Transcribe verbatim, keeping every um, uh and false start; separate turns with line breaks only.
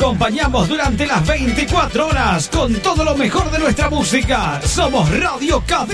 acompañamos durante las veinticuatro horas con todo lo mejor de nuestra música. Somos Radio Cadena.